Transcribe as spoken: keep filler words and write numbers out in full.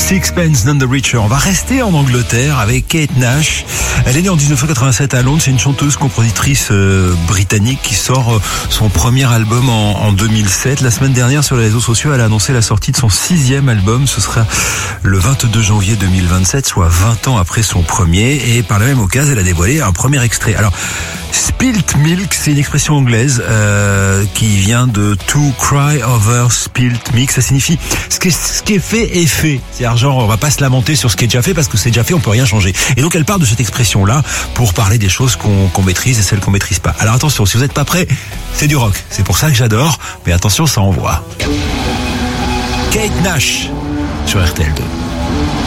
Sixpence None the Richer. On va rester en Angleterre avec Kate Nash. Elle est née en dix-neuf cent quatre-vingt-sept à Londres. C'est une chanteuse, compositrice euh, britannique qui sort euh, son premier album en, en deux mille sept. La semaine dernière, sur les réseaux sociaux, elle a annoncé la sortie de son sixième album. Ce sera le vingt-deux janvier deux mille vingt-sept, soit vingt ans après son premier. Et par la même occasion, elle a dévoilé un premier extrait. Alors, Spilt Milk, c'est une expression anglaise euh, qui vient de to cry over spilt milk. Ça signifie ce qui est, ce qui est fait est fait. C'est-à-dire genre, on va pas se lamenter sur ce qui est déjà fait parce que c'est déjà fait, on peut rien changer. Et donc elle part de cette expression-là pour parler des choses qu'on, qu'on maîtrise et celles qu'on maîtrise pas. Alors attention, si vous n'êtes pas prêts, c'est du rock. C'est pour ça que j'adore. Mais attention, ça envoie. Kate Nash sur R T L deux.